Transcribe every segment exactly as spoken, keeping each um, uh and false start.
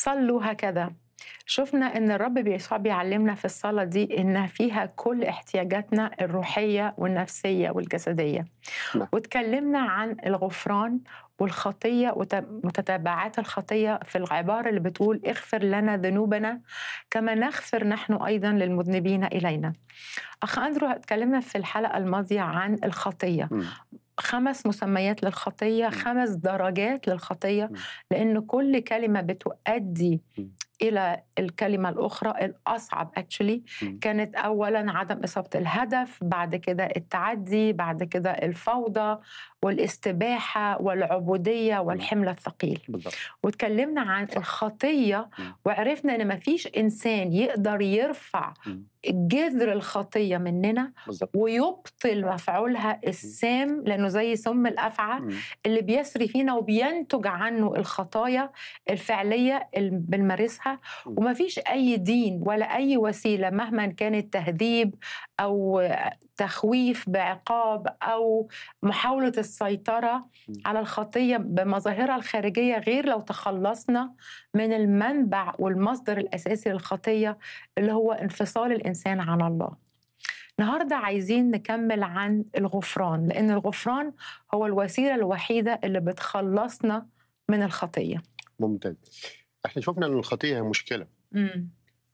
صلوا هكذا. شفنا إن الرب بيسوع بيعلمنا في الصلاة دي إن فيها كل احتياجاتنا الروحية والنفسية والجسدية، نعم. واتكلمنا عن الغفران والخطية وتتبعات الخطية في العبارة اللي بتقول اغفر لنا ذنوبنا كما نغفر نحن أيضا للمذنبين إلينا. أخ أندرو، اتكلمنا في الحلقة الماضية عن الخطية، م. خمس مسميات للخطية، م. خمس درجات للخطية، م. لأن كل كلمة بتؤدي م. إلى الكلمة الأخرى. الأصعب actually م. كانت أولا عدم إصابة الهدف، بعد كده التعدي، بعد كده الفوضى والاستباحة والعبودية والحمل الثقيل. بالضبط. واتكلمنا عن صح. الخطية م. وعرفنا إن مفيش إنسان يقدر يرفع م. جذر الخطية مننا بالضبط. ويبطل مفعولها السام، لأنه زي سم الأفعى م. اللي بيسري فينا وبينتج عنه الخطايا الفعلية اللي بنمارسها. م. ومفيش أي دين ولا أي وسيلة مهما كانت تهذيب أو تخويف بعقاب أو محاولة السيطرة م. على الخطية بمظاهرها الخارجية، غير لو تخلصنا من المنبع والمصدر الأساسي للخطية اللي هو انفصال الإنسان عن الله. النهاردة عايزين نكمل عن الغفران، لأن الغفران هو الوسيلة الوحيدة اللي بتخلصنا من الخطية. ممتاز. احنا شفنا ان الخطيه هي مشكله، مم.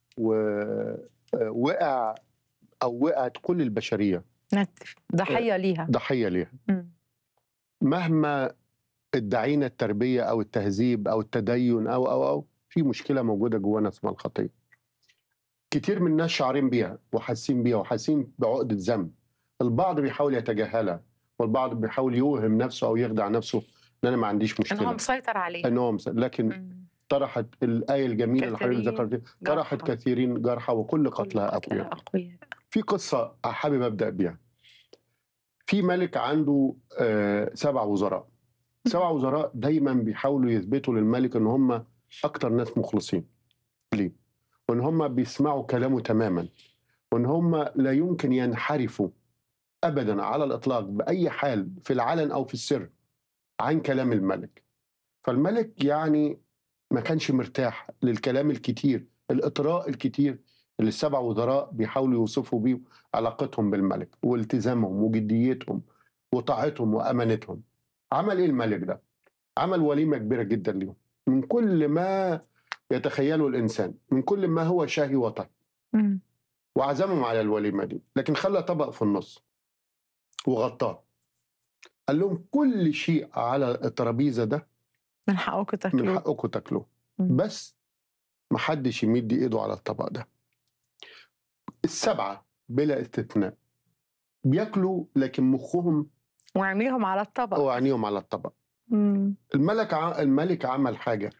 ووقع او وقعت كل البشريه نتف ضحية ليها. ضحيه ليها. مم. مهما ادعينا التربيه او التهذيب او التدين او او او في مشكله موجوده جوانا اسمها الخطيه. كتير من الناس شعارين بيها وحاسين بيها وحاسين بعقده ذنب. البعض بيحاول يتجاهلها والبعض بيحاول يوهم نفسه او يخدع نفسه ان انا ما عنديش مشكله، إن هو مسيطر عليه. ان هو مس... لكن مم. طرحت الايه الجميله اللي حضرتك كثيرين ذكرتيها، طرحت جرحى. كثيرين جرحى وكل كل قتلها قتلى اقوياء. أقوياء. في قصه حابب ابدا بيها. في ملك عنده آه سبع وزراء. سبع وزراء دايما بيحاولوا يثبتوا للملك ان هم اكتر ناس مخلصين ليه، وان هم بيسمعوا كلامه تماما، وان هم لا يمكن ينحرفوا ابدا على الاطلاق باي حال في العلن او في السر عن كلام الملك. فالملك يعني ما كانش مرتاح للكلام الكتير، الاطراء الكتير اللي السبع وزراء بيحاولوا يوصفوا بيه علاقتهم بالملك والتزامهم وجديتهم وطاعتهم وامانتهم. عمل ايه الملك ده؟ عمل وليمه كبيره جدا ليهم من كل ما يتخيله الانسان، من كل ما هو شاهي وطني، مم. وعزمهم على الوليمه دي، لكن خلى طبق في النص وغطاه. قال لهم كل شيء على الترابيزه ده من حقكم من تاكلوه. حقكم تاكلوه، مم. بس ما حدش يمد ايده على الطبق ده. السبعه بلا استثناء بياكلوا لكن مخهم وعينيهم على الطبق. وعينيهم على الطبق. مم. الملك ع... الملك عمل حاجه،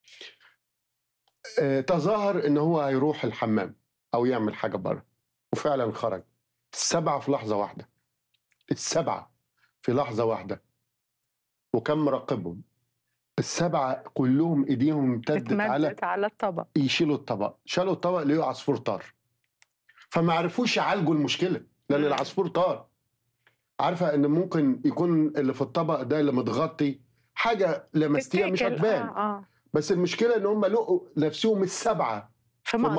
آه، تظاهر ان هو هيروح الحمام او يعمل حاجه بره، وفعلا خرج. السبعه في لحظه واحده، السبعه في لحظه واحده، وكان مراقبهم. السبعه كلهم ايديهم امتدت على اتمدت على الطبق. يشيلوا الطبق. شالوا الطبق لقوا عصفور طار، فما عرفوش يعالجوا المشكله لان مم. العصفور طار. عارفه ان ممكن يكون اللي في الطبق ده اللي متغطي حاجه لمستيها مش تتاكل. هتبان، اه اه بس المشكله ان هم لقوا نفسهم السبعه في في